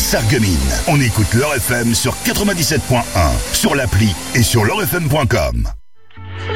Sarreguemines. On écoute L'Heure FM sur 97.1, sur l'appli et sur l'heurefm.com.